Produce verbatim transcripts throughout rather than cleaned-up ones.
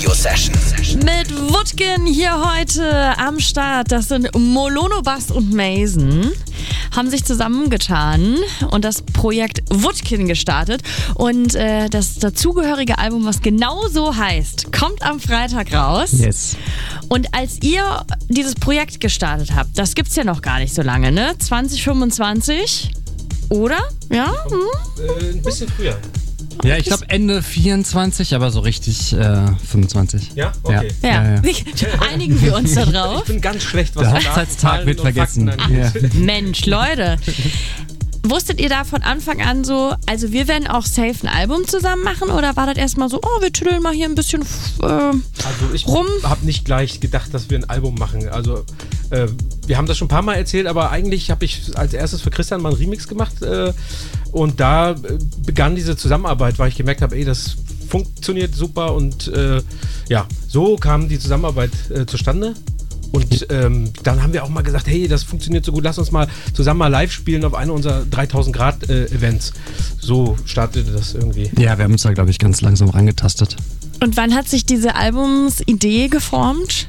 Session. Mit Wutkin hier heute am Start. Das sind Molono Bass und Mason. Haben sich zusammengetan und das Projekt Wutkin gestartet. Und äh, das dazugehörige Album, was genau so heißt, kommt am Freitag raus. Yes. Und als ihr dieses Projekt gestartet habt, das gibt's ja noch gar nicht so lange, ne? zwanzig fünfundzwanzig, oder? Ja? Hm? Äh, ein bisschen früher. Ja, ich glaube Ende vierundzwanzig, aber so richtig äh, fünfundzwanzig. Ja? Okay. Ja. Ja, ja. Einigen wir uns da drauf. Ich bin ganz schlecht, was Der Daten, Hochzeitstag Zahlen wird und vergessen. Fakten angeht. Ja. Mensch, Leute. Wusstet ihr da von Anfang an so, also wir werden auch safe ein Album zusammen machen, oder war das erstmal so, oh, wir tüdeln mal hier ein bisschen äh, Also ich rum? habe nicht gleich gedacht, dass wir ein Album machen. Also äh, wir haben das schon ein paar Mal erzählt, aber eigentlich habe ich als erstes für Christian mal einen Remix gemacht äh, und da äh, begann diese Zusammenarbeit, weil ich gemerkt habe, ey, das funktioniert super und äh, ja, so kam die Zusammenarbeit äh, zustande. Und ähm, dann haben wir auch mal gesagt, hey, das funktioniert so gut, lass uns mal zusammen mal live spielen auf einer unserer dreitausend Grad äh, Events. So startete das irgendwie. Ja, wir haben uns da, glaube ich, ganz langsam rangetastet. Und wann hat sich diese Albumsidee geformt?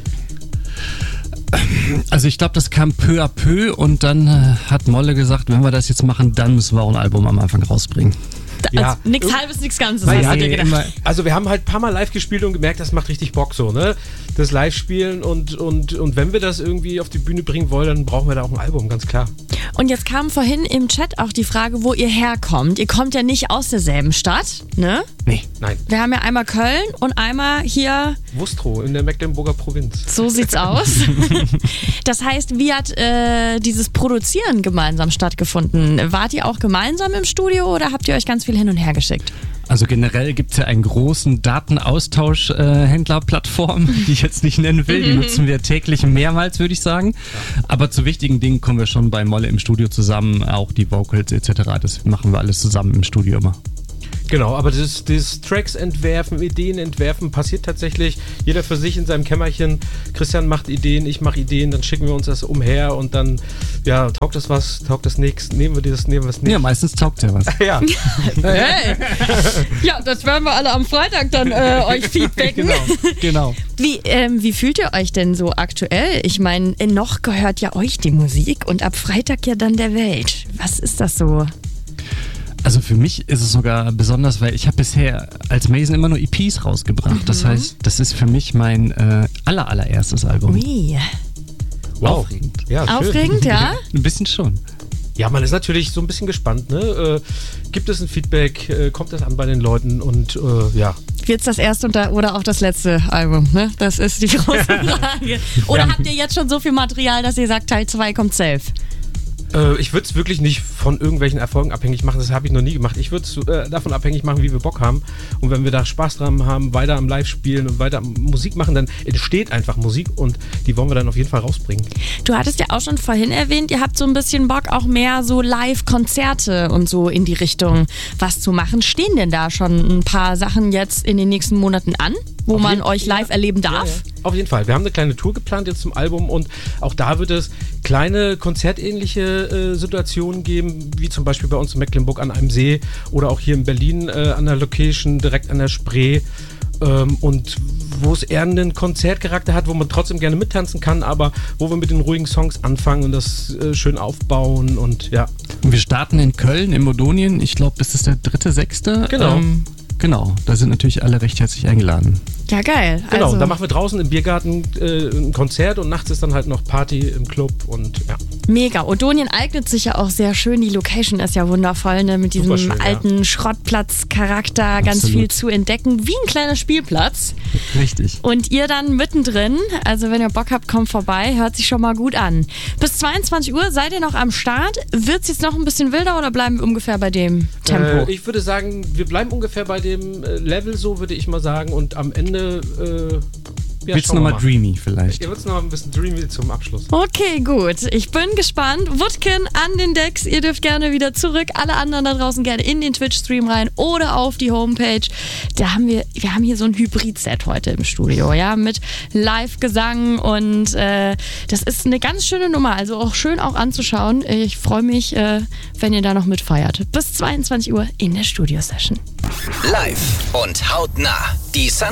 Also ich glaube, das kam peu à peu und dann äh, hat Molle gesagt, wenn wir das jetzt machen, dann müssen wir auch ein Album am Anfang rausbringen. Ja. Also nichts halbes, nichts Ganzes, Weil hast ja, du dir gedacht. immer, Also wir haben halt ein paar Mal live gespielt und gemerkt, das macht richtig Bock so, ne? Das Live-Spielen und, und, und wenn wir das irgendwie auf die Bühne bringen wollen, dann brauchen wir da auch ein Album, ganz klar. Und jetzt kam vorhin im Chat auch die Frage, wo ihr herkommt. Ihr kommt ja nicht aus derselben Stadt, ne? nee. Nein. Wir haben ja einmal Köln und einmal hier, Wustrow in der Mecklenburger Provinz. so sieht's aus. Das heißt, wie hat äh, dieses Produzieren gemeinsam stattgefunden? Wart ihr auch gemeinsam im Studio oder habt ihr euch ganz viel hin und her geschickt? Also generell gibt es ja einen großen Datenaustausch-Händler-Plattform, die ich jetzt nicht nennen will. Die nutzen wir täglich mehrmals, würde ich sagen. Aber zu wichtigen Dingen kommen wir schon bei Molle im Studio zusammen, auch die Vocals et cetera. Das machen wir alles zusammen im Studio immer. Genau, aber das, das Tracks entwerfen, Ideen entwerfen passiert tatsächlich jeder für sich in seinem Kämmerchen. Christian macht Ideen, ich mache Ideen, dann schicken wir uns das umher und dann, ja, taugt das was, taugt das nichts, nehmen wir das, nehmen wir es nicht. Ja, meistens taugt ja was. Ja, Hey. Ja, das werden wir alle am Freitag dann äh, euch feedbacken. genau, genau. Wie, ähm, wie fühlt ihr euch denn so aktuell? Ich meine, noch gehört ja euch die Musik und ab Freitag ja dann der Welt. Was ist das so? Also für mich ist es sogar besonders, weil ich habe bisher als Mason immer nur E Ps rausgebracht. Mhm. Das heißt, das ist für mich mein äh, aller, allererstes Album. Ui. wow. Aufregend. Ja, schön. Aufregend, ja? Ein bisschen schon. Ja, man ist natürlich so ein bisschen gespannt, ne? Äh, gibt es ein Feedback, äh, kommt das an bei den Leuten und äh, ja. Wird's das erste und da, oder auch das letzte Album? Ne? Das ist die große Frage. Oder habt ihr jetzt schon so viel Material, dass ihr sagt, Teil zwei kommt safe? Äh, ich würde es wirklich nicht von irgendwelchen Erfolgen abhängig machen, das habe ich noch nie gemacht. Ich würde es äh, davon abhängig machen, wie wir Bock haben. Und wenn wir da Spaß dran haben, weiter am Live spielen und weiter am Musik machen, dann entsteht einfach Musik und die wollen wir dann auf jeden Fall rausbringen. Du hattest ja auch schon vorhin erwähnt, ihr habt so ein bisschen Bock, auch mehr so Live-Konzerte und so in die Richtung was zu machen. Stehen denn da schon ein paar Sachen jetzt in den nächsten Monaten an, wo Auf man jeden- euch live ja, erleben Ja, darf? ja. Auf jeden Fall. Wir haben eine kleine Tour geplant jetzt zum Album und auch da wird es kleine konzertähnliche äh, Situationen geben, wie zum Beispiel bei uns in Mecklenburg an einem See oder auch hier in Berlin äh, an der Location direkt an der Spree. Ähm, und wo es eher einen Konzertcharakter hat, wo man trotzdem gerne mittanzen kann, aber wo wir mit den ruhigen Songs anfangen und das äh, schön aufbauen und ja. Und wir starten in Köln, in Modonien. Ich glaube, das ist der dritte, sechste. Genau. Ähm, genau, da sind natürlich alle recht herzlich eingeladen. Ja, geil. Genau, Also, da machen wir draußen im Biergarten äh, ein Konzert und nachts ist dann halt noch Party im Club und ja. mega. Odonien eignet sich ja auch sehr schön. Die Location ist ja wundervoll, ne? Mit diesem Super schön, ja. alten Schrottplatz-Charakter, ganz Absolut. viel zu entdecken, wie ein kleiner Spielplatz. Richtig. Und ihr dann mittendrin, also wenn ihr Bock habt, kommt vorbei, hört sich schon mal gut an. Bis zweiundzwanzig Uhr seid ihr noch am Start. Wird's jetzt noch ein bisschen wilder oder bleiben wir ungefähr bei dem Tempo? Äh, ich würde sagen, wir bleiben ungefähr bei dem äh, Level, so würde ich mal sagen. Und am Ende äh, ja, Willst du schauen wir nochmal dreamy vielleicht? Ihr wird's noch ein bisschen dreamy zum Abschluss. Okay, gut. Ich bin gespannt. Wutkin an den Decks. Ihr dürft gerne wieder zurück. Alle anderen da draußen gerne in den Twitch-Stream rein oder auf die Homepage. Da haben wir, wir haben hier so ein Hybrid-Set heute im Studio, ja, mit Live-Gesang und äh, das ist eine ganz schöne Nummer. Also auch schön auch anzuschauen. Ich freue mich, äh, wenn ihr da noch mitfeiert. Bis zweiundzwanzig Uhr in der Studio-Session. Live und hautnah. Die Sun